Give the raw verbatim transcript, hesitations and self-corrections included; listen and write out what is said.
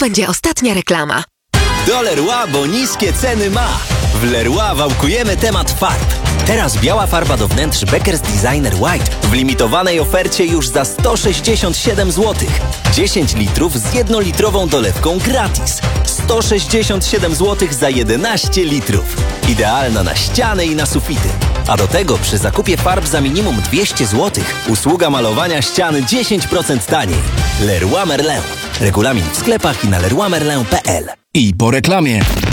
będzie ostatnia reklama. Do Leroy, bo niskie ceny ma. W Leroy wałkujemy temat farb. Teraz biała farba do wnętrz Beckers Designer White w limitowanej ofercie już za sto sześćdziesiąt siedem złotych. dziesięć litrów z jednolitrową dolewką gratis. sto sześćdziesiąt siedem złotych za jedenaście litrów. Idealna na ściany i na sufity. A do tego przy zakupie farb za minimum dwieście złotych usługa malowania ściany dziesięć procent taniej. Leroy Merlin. Regulamin w sklepach i na leroy merlin kropka p l. I po reklamie.